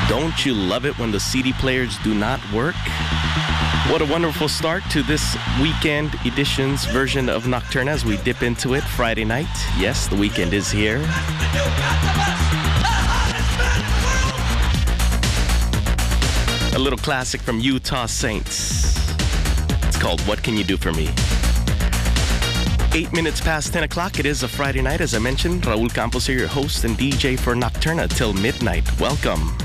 Don't you love it when the CD players do not work? What a wonderful start to this weekend edition's version of Nocturna as we dip into it Friday night. Yes, the weekend is here. A little classic from Utah Saints. It's called What Can You Do For Me? 8 minutes past 10 o'clock. It is a Friday night. As I mentioned, Raul Campos here, your host and DJ for Nocturna till midnight. Welcome.